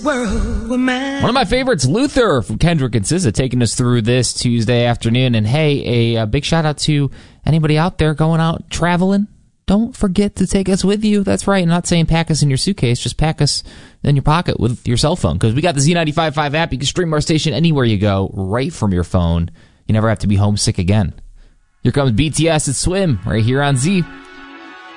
world were mine. One of my favorites, Luther from Kendrick and SZA, taking us through this Tuesday afternoon. And hey, a big shout out to anybody out there going out traveling. Don't forget to take us with you. That's right. I'm not saying pack us in your suitcase. Just pack us in your pocket with your cell phone. Because we got the Z95.5 app. You can stream our station anywhere you go, right from your phone. You never have to be homesick again. Here comes BTS at Swim, right here on Z.